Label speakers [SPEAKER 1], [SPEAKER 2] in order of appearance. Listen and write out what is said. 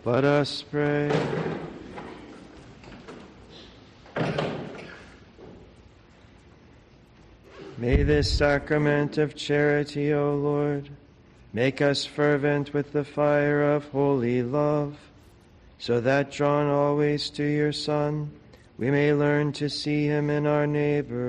[SPEAKER 1] Let us pray. May this sacrament of charity, O Lord, make us fervent with the fire of holy love, so that, drawn always to your Son, we may learn to see him in our neighbor